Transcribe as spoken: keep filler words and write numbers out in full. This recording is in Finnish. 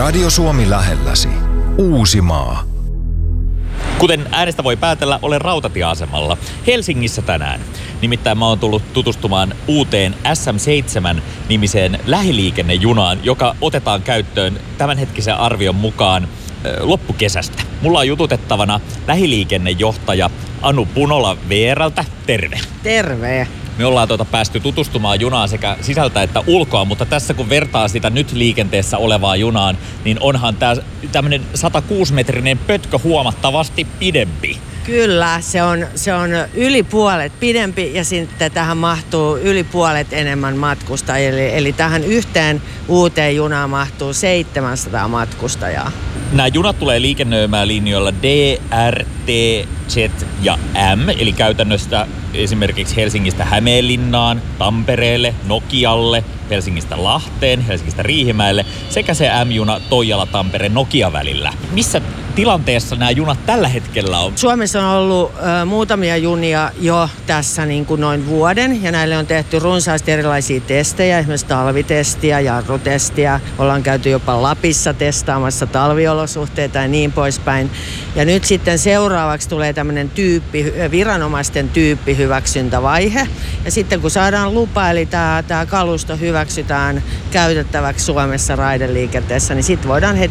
Radio Suomi lähelläsi. Uusimaa. Kuten äänestä voi päätellä, olen rautatieasemalla Helsingissä tänään. Nimittäin mä oon tullut tutustumaan uuteen S M seitsemän-nimiseen lähiliikennejunaan, joka otetaan käyttöön tämänhetkisen arvion mukaan loppukesästä. Mulla on jututettavana lähiliikennejohtaja Anu Punola V R:ltä. Terve. Terve. Me ollaan tuota päästy tutustumaan junaan sekä sisältä että ulkoa, mutta tässä kun vertaa sitä nyt liikenteessä olevaa junaan, niin onhan tää tämmönen sata kuusi metrinen pötkö huomattavasti pidempi. Kyllä, se on, se on yli puolet pidempi ja sitten tähän mahtuu yli puolet enemmän matkustajia. Eli, eli tähän yhteen uuteen junaan mahtuu seitsemänsataa matkustajaa. Nämä junat tulee liikennöimään linjoilla D, R, T, Z ja M, eli käytännössä esimerkiksi Helsingistä Hämeenlinnaan, Tampereelle, Nokialle, Helsingistä Lahteen, Helsingistä Riihimäelle sekä se M-juna Toijala-Tampere-Nokia välillä. Missä tilanteessa nämä junat tällä hetkellä on? Suomessa on ollut ö, muutamia junia jo tässä niin kuin noin vuoden ja näille on tehty runsaasti erilaisia testejä, esimerkiksi talvitestiä, jarrutestiä. Ollaan käyty jopa Lapissa testaamassa talviolosuhteita ja niin poispäin. Ja nyt sitten seuraavaksi tulee tämmöinen tyyppi, viranomaisten tyyppihyväksyntävaihe. Ja sitten kun saadaan lupa, eli tämä, tämä kalusto hyväksytään käytettäväksi Suomessa raideliikenteessä, niin sitten voidaan heti